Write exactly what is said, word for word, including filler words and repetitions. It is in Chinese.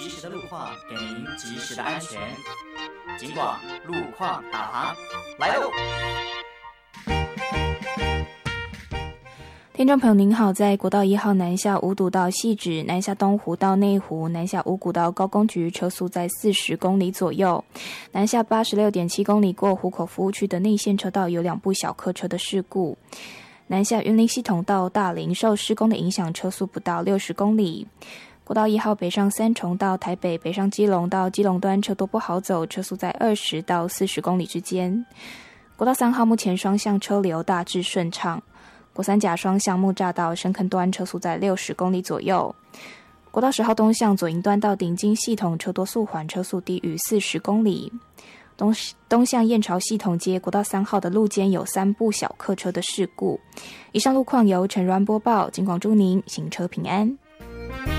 及时的路况，给您及时的安全。警广路况导航来喽！ 听众朋友您好，在国道一号南下五堵到汐止，南下东湖到内湖，南下五股到高工局，车速在四十公里左右。南下八十六点七公里过湖口服务区的内线车道有两部小客车的事故。南下云林系统到大林受施工的影响，车速不到六十公里。国道一号北上三重到台北，北上基隆到基隆端车多不好走，车速在二十到四十公里之间。国道三号目前双向车流大致顺畅。国三甲双向木栅到深坑端车速在六十公里左右。国道十号东向左营端到顶金系统车多速缓，车速低于四十公里。东东向燕巢系统街国道三号的路肩有三部小客车的事故。以上路况由陈软播报，警广祝您行车平安。